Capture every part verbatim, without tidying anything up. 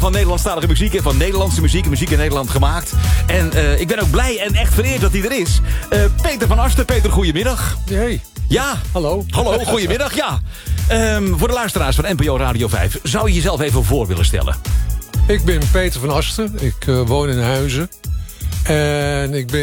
van Nederlandstalige muziek en van Nederlandse muziek, muziek in Nederland gemaakt. En uh, ik ben ook blij en echt vereerd dat hij er is. Uh, Peter van Asten. Peter, goedemiddag. Hey. Ja. Hallo. Hallo, goedemiddag, ja. Um, voor de luisteraars van N P O Radio vijf, zou je jezelf even voor willen stellen? Ik ben Peter van Asten. Ik uh, woon in Huizen. En ik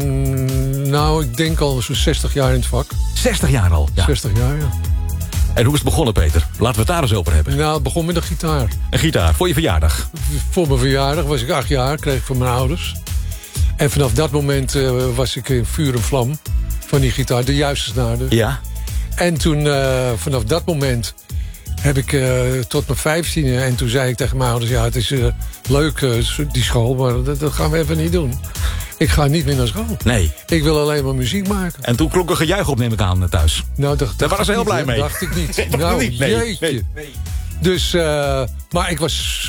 ben, nou, ik denk al zo'n zestig jaar in het vak. zestig jaar al? Ja. zestig jaar, ja. En hoe is het begonnen, Peter? Laten we het daar eens over hebben. Nou, het begon met een gitaar. Een gitaar, voor je verjaardag? Voor mijn verjaardag was ik acht jaar, kreeg ik van mijn ouders. En vanaf dat moment uh, was ik in vuur en vlam van die gitaar. De juiste snaar dus. Ja. En toen, uh, vanaf dat moment heb ik uh, tot mijn vijftiende... en toen zei ik tegen mijn ouders... ja, het is uh, leuk, uh, die school, maar dat, dat gaan we even niet doen. Ik ga niet meer naar school. Nee. Ik wil alleen maar muziek maken. En toen klonk een gejuich op, neem ik aan, thuis. Nou, dacht, daar waren ze heel niet, blij hè? mee. Dacht ik niet. dacht nou, niet. Nee. jeetje. Nee. Nee. Dus, uh, maar ik was...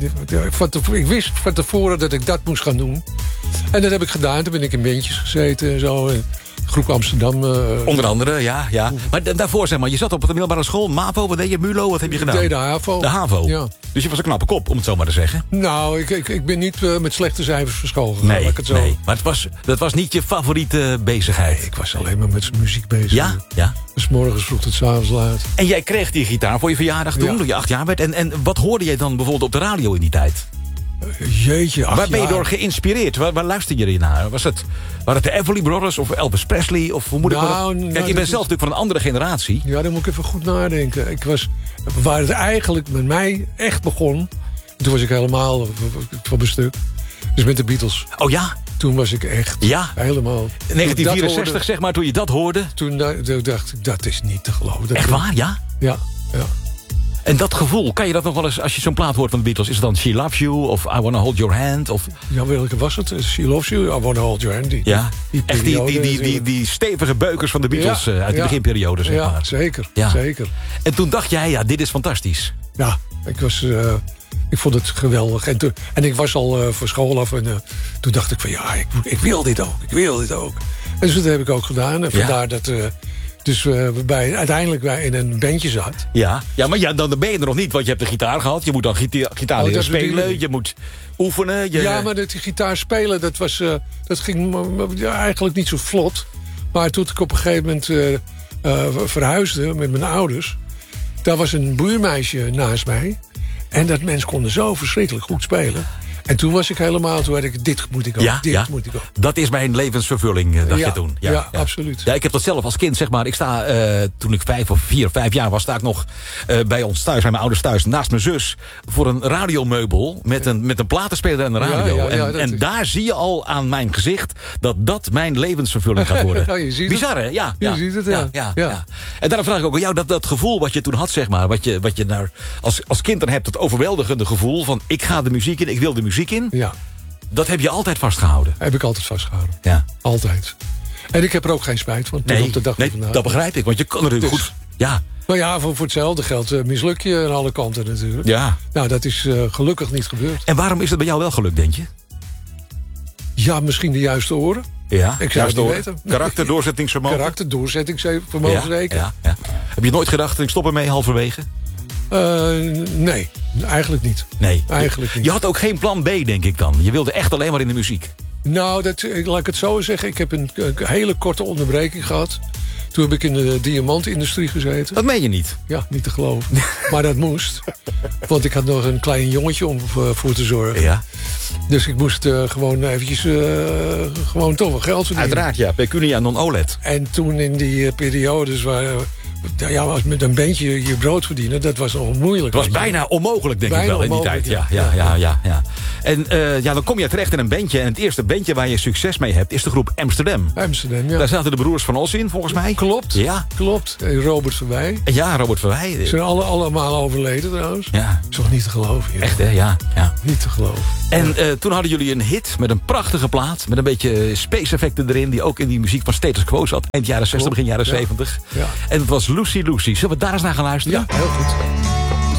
Van tevoren, ik wist van tevoren dat ik dat moest gaan doen. En dat heb ik gedaan. Toen ben ik in bandjes gezeten en zo. En groep Amsterdam. Uh, Onder andere, ja. ja. Maar da- daarvoor, zeg maar, je zat op de middelbare school. MAVO, wat deed je? MULO, wat heb je gedaan? Ik deed de HAVO. De HAVO? Ja. Dus je was een knappe kop, om het zo maar te zeggen. Nou, ik, ik, ik ben niet uh, met slechte cijfers voor school gegaan. Nee, laat ik het zo. nee. Maar het was, dat was niet je favoriete bezigheid. Nee, ik was alleen maar met muziek bezig. Ja? Ja. Dus 's morgens vroeg tot 's avonds laat. En jij kreeg die gitaar voor je verjaardag toen, Ja. toen je acht jaar werd. En, en wat hoorde jij dan bijvoorbeeld op de radio in die tijd? Jeetje, acht Waar ben je jaar. door geïnspireerd? Waar, waar luister je naar? Was het, waren het de Everly Brothers of Elvis Presley? Of hoe moet ik Nou, dat... Kijk, nou, je dat bent is- zelf natuurlijk van een andere generatie. Ja, daar moet ik even goed nadenken. Ik was, waar het eigenlijk met mij echt begon... Toen was ik helemaal van mijn stuk. Dus met de Beatles. Oh ja? Toen was ik echt Ja. helemaal... negentien vierenzestig, Toen, dat hoorde, zeg maar, toen je dat hoorde. toen da- da- dacht ik, dat is niet te geloven. Dat Echt waar, ja? Ja, ja. En dat gevoel, kan je dat nog wel eens, als je zo'n plaat hoort van de Beatles... is het dan She Loves You of I Wanna Hold Your Hand? Of, Ja, welke was het? She Loves You, I Wanna Hold Your Hand. Die, ja, die echt die, die, die, die, periode, die stevige beukers van de Beatles Ja, eh, uit de ja. beginperiode, zeg Ja, maar. zeker, Ja. zeker. En toen dacht jij, ja, dit is fantastisch. Ja, ik was... Uh, ik vond het geweldig. En, toen, en ik was al uh, van school af. En uh, toen dacht ik van ja, ik, ik wil dit ook. Ik wil dit ook. En dus dat heb ik ook gedaan. En vandaar Ja. dat... Uh, dus uh, bij, uiteindelijk bij in een bandje zat. Ja, ja maar ja, dan ben je er nog niet, want je hebt de gitaar gehad. Je moet dan gita- gitaar Oh, leren dat bedoel spelen. ik. Je moet oefenen. Je... Ja, maar dat die gitaar spelen, dat, was, uh, dat ging m- m- ja, eigenlijk niet zo vlot. Maar toen ik op een gegeven moment uh, uh, verhuisde met mijn ouders... daar was een buurmeisje naast mij. En dat mens kon zo verschrikkelijk goed spelen. En toen was ik helemaal, toen had ik, dit moet ik ook, Ja, dit ja. moet ik ook. Dat is mijn levensvervulling, eh, dacht Ja, je toen. ja, absoluut. Ja, ik heb dat zelf als kind, zeg maar. Ik sta, uh, toen ik vijf of vier of vijf jaar was, sta ik nog uh, bij ons thuis, bij mijn ouders thuis, naast mijn zus, voor een radiomeubel met een, met een platenspeler en een radio. Ja, ja, ja, en dat en is- daar zie je al aan mijn gezicht dat dat mijn levensvervulling gaat worden. Ja, je ziet het. Bizar, hè? Ja, Je ja, ziet het, ja. ja. Ja, Ja. ja. En daarom vraag ik ook aan jou, dat, dat gevoel wat je toen had, zeg maar, wat je, wat je nou als, als kind dan hebt, het overweldigende gevoel van ik ga de muziek in, ik wil de muziek in. Ja, Dat heb je altijd vastgehouden. heb ik altijd vastgehouden. Ja. Altijd. En ik heb er ook geen spijt van. tot Nee, op de dag nee van vandaag. dat begrijp ik, want je kan natuurlijk Dus- goed... Ja, Maar ja, voor, voor hetzelfde geld uh, misluk je aan alle kanten natuurlijk. ja. Nou, dat is uh, gelukkig niet gebeurd. En waarom is het bij jou wel gelukt, denk je? Ja, misschien de juiste oren. Ja, Ik zou juist het niet door. weten. Karakter, doorzettingsvermogen. Karakter, doorzettingsvermogen ja, zeker. ja, ja. Heb je nooit gedacht, ik stop ermee halverwege? Uh, nee, eigenlijk niet. Nee. Eigenlijk niet. Je had ook geen plan B, denk ik dan. Je wilde echt alleen maar in de muziek. Nou, dat, laat ik het zo zeggen. Ik heb een, een hele korte onderbreking gehad. Toen heb ik in de diamantindustrie gezeten. Dat meen je niet. Ja, niet te geloven. Maar dat moest. Want ik had nog een klein jongetje om uh, voor te zorgen. Ja. Dus ik moest uh, gewoon eventjes uh, gewoon toch wel geld verdienen. Uiteraard, ja. Pecunia non-O L E D. En toen in die uh, periodes waar... Uh, ja, als met een bandje je brood verdienen, dat was nog moeilijk. Het was bijna onmogelijk, denk Bijna ik wel, in die onmogelijk, tijd. Ja, ja. ja, ja, ja, ja. En uh, ja, dan kom je terecht in een bandje. En het eerste bandje waar je succes mee hebt, is de groep Amsterdam. Amsterdam, ja. Daar zaten de broers van Os in, volgens mij. Klopt, Ja. klopt. En Robert Verwij. En ja, Robert Verwij. Ze zijn alle, allemaal overleden trouwens. Ja. Is toch niet te geloven? Joh. Echt, hè? Ja, ja. Niet te geloven. En uh, toen hadden jullie een hit met een prachtige plaat. Met een beetje space effecten erin. Die ook in die muziek van Status Quo zat. Eind jaren zestig, begin jaren Ja. zeventig. Ja. En het was Lucy Lucy. Zullen we daar eens naar gaan luisteren? Ja, heel goed.